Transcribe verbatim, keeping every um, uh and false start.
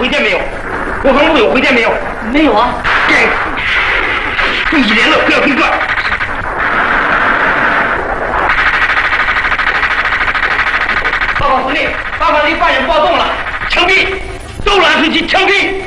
回见没有？我和陆有回见没有？ 没有啊。 该死！注意联络，不要中断。报告司令，八方离犯人暴动了，枪毙！周兰司机枪毙！